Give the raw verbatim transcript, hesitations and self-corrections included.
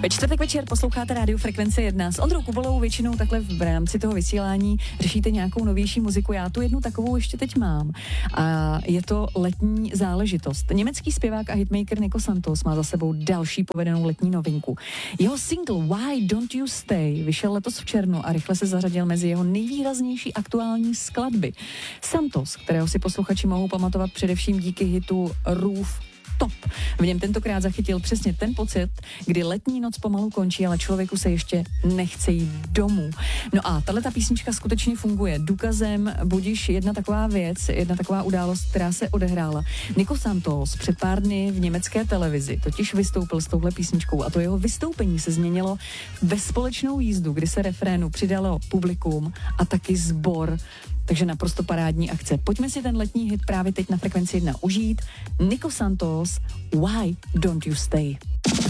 Ve čtvrtek večer posloucháte rádio Frekvence jedna. S Ondrou Kubolou většinou takhle v rámci toho vysílání řešíte nějakou novější muziku. Já tu jednu takovou ještě teď mám. A je to letní záležitost. Německý zpěvák a hitmaker Nico Santos má za sebou další povedenou letní novinku. Jeho single Why Don't You Stay vyšel letos v červnu a rychle se zařadil mezi jeho nejvýraznější aktuální skladby. Santos, kterého si posluchači mohou pamatovat především díky hitu Roof Top. V něm tentokrát zachytil přesně ten pocit, kdy letní noc pomalu končí, ale člověku se ještě nechce jít domů. No a tahleta písnička skutečně funguje. Důkazem budiš jedna taková věc, jedna taková událost, která se odehrála. Nico Santos před pár dny v německé televizi totiž vystoupil s touhle písničkou a to jeho vystoupení se změnilo ve společnou jízdu, kdy se refrénu přidalo publikum a taky sbor. Takže naprosto parádní akce. Pojďme si ten letní hit právě teď na Frekvenci jedna užít. Nico Santos, Why Don't You Stay?